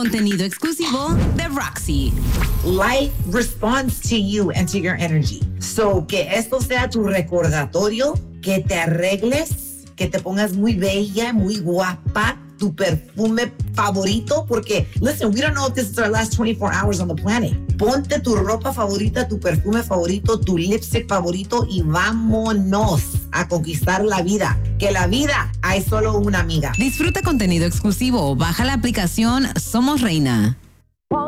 Contenido exclusivo de Roxy. Life responds to you and to your energy. So, que esto sea tu recordatorio, que te arregles, que te pongas muy bella, muy guapa, tu perfume favorito, porque, listen, we don't know if this is our last 24 hours on the planet. Ponte tu ropa favorita, tu perfume favorito, tu lipstick favorito y vámonos a conquistar la vida. Que la vida hay solo una amiga. Disfruta contenido exclusivo. Baja la aplicación Somos Reina.